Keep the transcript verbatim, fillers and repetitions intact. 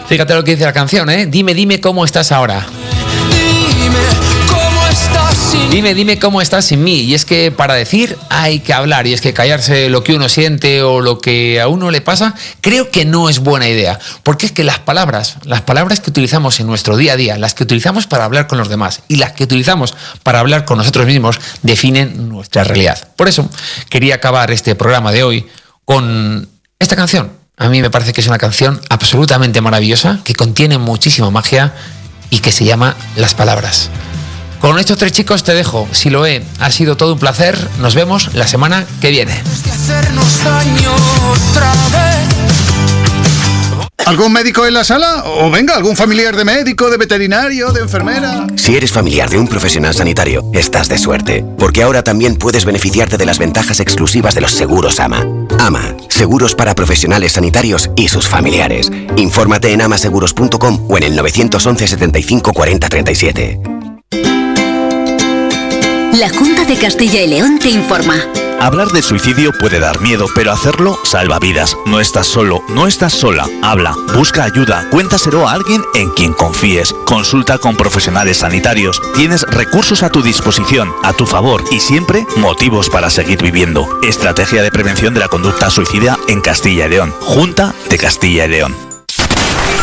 Fíjate lo que dice la canción, ¿eh? Dime, dime cómo estás ahora. Dime, dime cómo estás sin mí. Y es que para decir hay que hablar. Y es que callarse lo que uno siente o lo que a uno le pasa, creo que no es buena idea. Porque es que las palabras, las palabras que utilizamos en nuestro día a día, las que utilizamos para hablar con los demás y las que utilizamos para hablar con nosotros mismos, definen nuestra realidad. Por eso quería acabar este programa de hoy con esta canción. A mí me parece que es una canción absolutamente maravillosa, que contiene muchísima magia y que se llama Las Palabras. Con estos tres chicos te dejo. Siloé, ha sido todo un placer. Nos vemos la semana que viene. ¿Algún médico en la sala? O venga, algún familiar de médico, de veterinario, de enfermera. Si eres familiar de un profesional sanitario, estás de suerte, porque ahora también puedes beneficiarte de las ventajas exclusivas de los seguros AMA. AMA, seguros para profesionales sanitarios y sus familiares. Infórmate en amaseguros punto com o en el nueve once setenta y cinco cuarenta treinta y siete. La Junta de Castilla y León te informa. Hablar de suicidio puede dar miedo, pero hacerlo salva vidas. No estás solo, no estás sola. Habla, busca ayuda, cuéntaselo a alguien en quien confíes. Consulta con profesionales sanitarios. Tienes recursos a tu disposición, a tu favor y siempre motivos para seguir viviendo. Estrategia de prevención de la conducta suicida en Castilla y León. Junta de Castilla y León.